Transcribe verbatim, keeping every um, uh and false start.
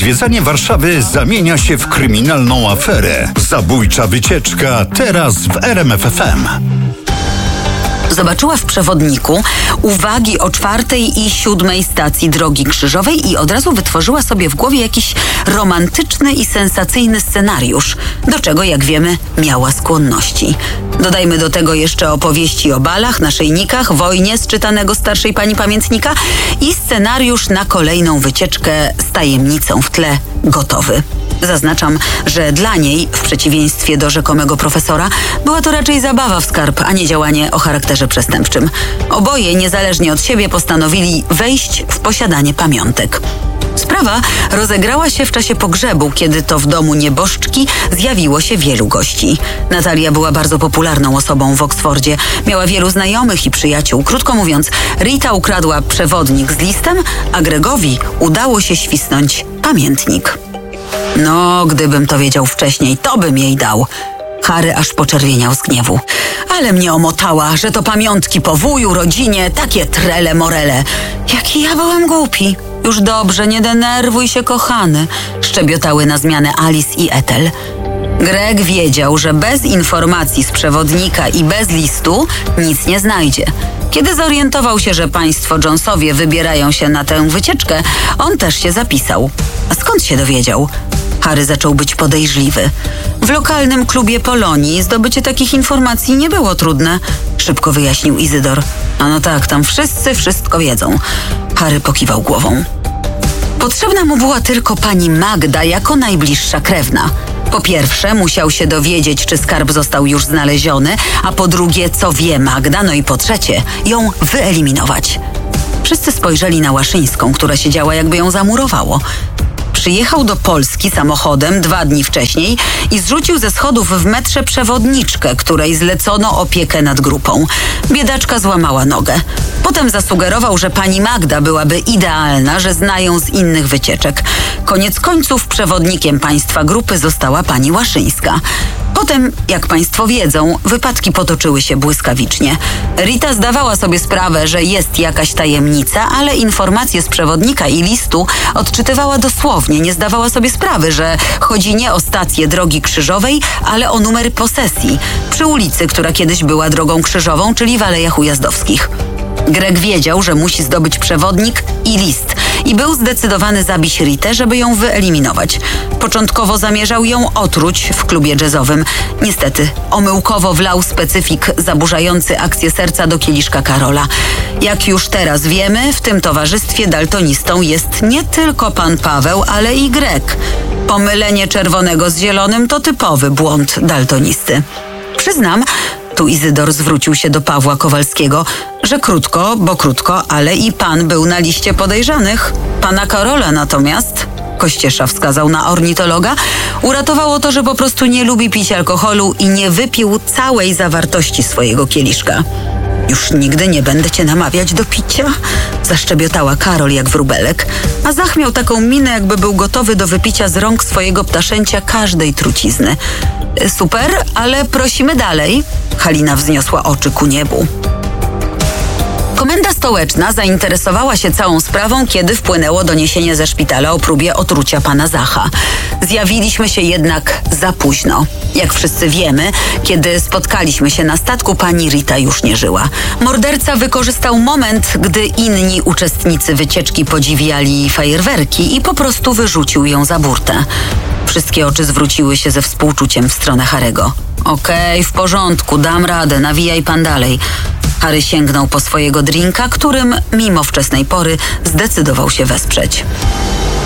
Zwiedzanie Warszawy zamienia się w kryminalną aferę. Zabójcza wycieczka teraz w R M F F M. Zobaczyła w przewodniku uwagi o czwartej i siódmej stacji Drogi Krzyżowej i od razu wytworzyła sobie w głowie jakiś romantyczny i sensacyjny scenariusz, do czego, jak wiemy, miała skłonności. Dodajmy do tego jeszcze opowieści o balach, naszyjnikach, wojnie z czytanego starszej pani pamiętnika i scenariusz na kolejną wycieczkę z tajemnicą w tle gotowy. Zaznaczam, że dla niej, w przeciwieństwie do rzekomego profesora, była to raczej zabawa w skarb, a nie działanie o charakterze przestępczym. Oboje, niezależnie od siebie, postanowili wejść w posiadanie pamiątek. Sprawa rozegrała się w czasie pogrzebu, kiedy to w domu nieboszczki zjawiło się wielu gości. Natalia była bardzo popularną osobą w Oksfordzie. Miała wielu znajomych i przyjaciół. Krótko mówiąc, Rita ukradła przewodnik z listem, a Gregowi udało się świsnąć pamiętnik. No, gdybym to wiedział wcześniej, to bym jej dał. Harry aż poczerwieniał z gniewu. Ale mnie omotała, że to pamiątki po wuju, rodzinie, takie trele morele. Jaki ja byłem głupi. Już dobrze, nie denerwuj się, kochany, szczebiotały na zmianę Alice i Ethel. Greg wiedział, że bez informacji z przewodnika i bez listu nic nie znajdzie. Kiedy zorientował się, że państwo Jonesowie wybierają się na tę wycieczkę, on też się zapisał. A skąd się dowiedział? Harry zaczął być podejrzliwy. W lokalnym klubie Polonii zdobycie takich informacji nie było trudne, szybko wyjaśnił Izydor. A no tak, tam wszyscy wszystko wiedzą. Harry pokiwał głową. Potrzebna mu była tylko pani Magda jako najbliższa krewna. Po pierwsze, musiał się dowiedzieć, czy skarb został już znaleziony, a po drugie, co wie Magda, no i po trzecie, ją wyeliminować. Wszyscy spojrzeli na Łaszyńską, która siedziała, jakby ją zamurowało. Przyjechał do Polski samochodem dwa dni wcześniej i zrzucił ze schodów w metrze przewodniczkę, której zlecono opiekę nad grupą. Biedaczka złamała nogę. Potem zasugerował, że pani Magda byłaby idealna, że znają z innych wycieczek. Koniec końców przewodnikiem państwa grupy została pani Łaszyńska. Potem, jak państwo wiedzą, wypadki potoczyły się błyskawicznie. Rita zdawała sobie sprawę, że jest jakaś tajemnica, ale informacje z przewodnika i listu odczytywała dosłownie. Nie zdawała sobie sprawy, że chodzi nie o stację Drogi Krzyżowej, ale o numer posesji przy ulicy, która kiedyś była Drogą Krzyżową, czyli w Alejach Ujazdowskich. Greg wiedział, że musi zdobyć przewodnik i list i był zdecydowany zabić Ritę, żeby ją wyeliminować. Początkowo zamierzał ją otruć w klubie jazzowym. Niestety, omyłkowo wlał specyfik zaburzający akcję serca do kieliszka Karola. Jak już teraz wiemy, w tym towarzystwie daltonistą jest nie tylko pan Paweł, ale i Greg. Pomylenie czerwonego z zielonym to typowy błąd daltonisty. Przyznam, tu Izydor zwrócił się do Pawła Kowalskiego, że krótko, bo krótko, ale i pan był na liście podejrzanych. Pana Karola natomiast, Kościesza wskazał na ornitologa, uratowało to, że po prostu nie lubi pić alkoholu i nie wypił całej zawartości swojego kieliszka. Już nigdy nie będę cię namawiać do picia, zaszczebiotała Karol jak wróbelek, a Zach miał taką minę, jakby był gotowy do wypicia z rąk swojego ptaszęcia każdej trucizny. Super, ale prosimy dalej. Halina wzniosła oczy ku niebu. Komenda stołeczna zainteresowała się całą sprawą, kiedy wpłynęło doniesienie ze szpitala o próbie otrucia pana Zacha. Zjawiliśmy się jednak za późno. Jak wszyscy wiemy, kiedy spotkaliśmy się na statku, pani Rita już nie żyła. Morderca wykorzystał moment, gdy inni uczestnicy wycieczki podziwiali fajerwerki i po prostu wyrzucił ją za burtę. Wszystkie oczy zwróciły się ze współczuciem w stronę Harego. Okej, w porządku, dam radę, nawijaj pan dalej. Harry sięgnął po swojego drinka, którym, mimo wczesnej pory, zdecydował się wesprzeć.